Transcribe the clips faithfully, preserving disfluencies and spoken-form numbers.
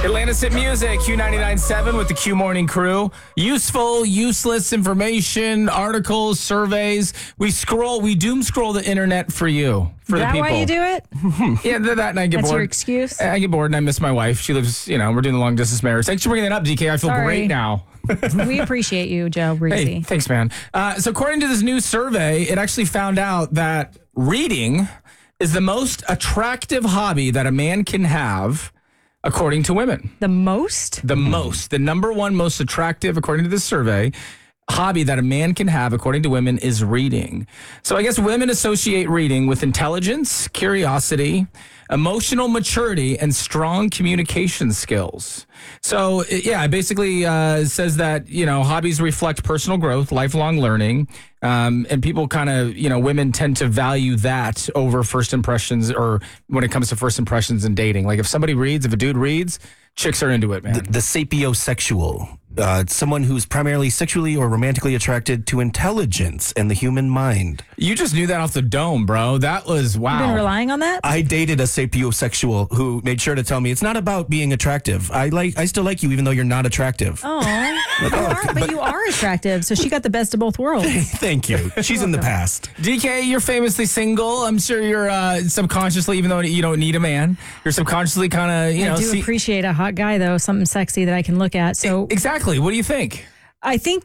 Atlantis Hit Music, Q ninety-nine point seven with the Q Morning Crew. Useful, useless information, articles, surveys. We scroll, we doom scroll the internet for you, for Is the that people. why you do it? Yeah, that and I get That's bored. your excuse? I get bored and I miss my wife. She lives, you know, we're doing the long distance marriage. Thanks for bringing that up, D K. I feel Sorry. great now. We appreciate you, Joe Breezy. Hey, thanks, man. Uh, so according to this new survey, it actually found out that reading is the most attractive hobby that a man can have, according to women. The most? The most, the number one most attractive, according to this survey, hobby that a man can have, according to women, is reading. So I guess women associate reading with intelligence, curiosity, emotional maturity, and strong communication skills. So yeah, it basically uh, says that, you know, hobbies reflect personal growth, lifelong learning, um, and people kind of, you know, women tend to value that over first impressions, or when it comes to first impressions in dating. Like if somebody reads, if a dude reads, chicks are into it, man. The, the sapiosexual, uh, someone who's primarily sexually or romantically attracted to intelligence and the human mind. You just knew that off the dome, bro. That was wow. You've been relying on that? I dated a sapiosexual who made sure to tell me it's not about being attractive. I like, I still like you even though you're not attractive. Oh, you are, but you are attractive, so she got the best of both worlds. Thank you. She's in the past. D K, you're famously single. I'm sure you're uh, subconsciously, even though you don't need a man, you're subconsciously kind of, you know. I do see- appreciate a hot guy, though, something sexy that I can look at. So Exactly. What do you think? I think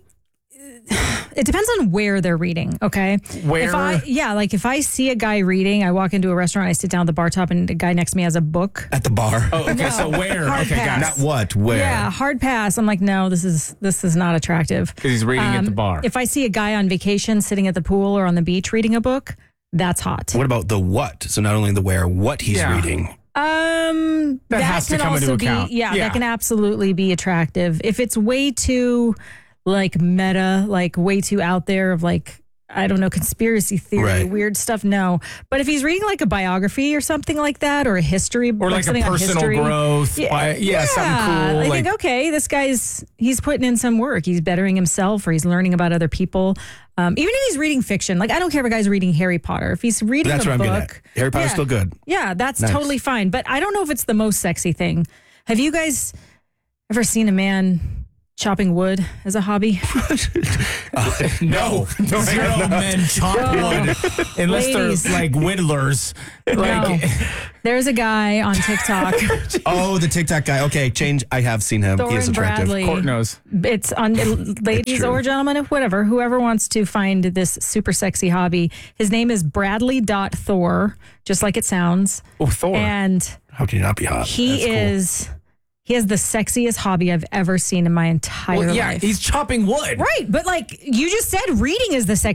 it depends on where they're reading, okay? Where? If I, yeah, like if I see a guy reading, I walk into a restaurant, I sit down at the bar top, and the guy next to me has a book. At the bar. Oh, okay. So where? Hard Okay, pass. guys. Not what, where. Yeah, hard pass. I'm like, no, this is this is not attractive. Because he's reading at the Um, bar. If I see a guy on vacation sitting at the pool or on the beach reading a book, that's hot. What about the what? So not only the where, what he's Yeah. reading. Um, That that, has to can come into also be, account. yeah, Yeah. that can absolutely be attractive. If it's way too like meta, like way too out there of like, I don't know, conspiracy theory, Right. weird stuff, no. But if he's reading like a biography or something like that, or a history, or like a something on personal history, growth. Yeah, Yeah, yeah, something cool. I like, think, okay, this guy's, he's putting in some work. He's bettering himself, or he's learning about other people. Um, even if he's reading fiction, like I don't care if a guy's reading Harry Potter. If he's reading That's a what I'm book, getting at. Harry Potter's yeah, still good. Yeah, that's Nice. totally fine. But I don't know if it's the most sexy thing. Have you guys ever seen a man chopping wood as a hobby? no, zero men chop wood unless Ladies. they're like whittlers. No. Like, There's a guy on TikTok. Oh, the TikTok guy. Okay, change. I have seen him. he is Thorin attractive. Bradley. Court knows. It's on ladies true. or gentlemen, whatever, whoever wants to find this super sexy hobby. His name is Bradley.Thor, just like it sounds. Oh, Thor. And How can you not be hot? he That's cool. is, he has the sexiest hobby I've ever seen in my entire well, yeah, life. he's chopping wood. Right, but like you just said, reading is the sexiest.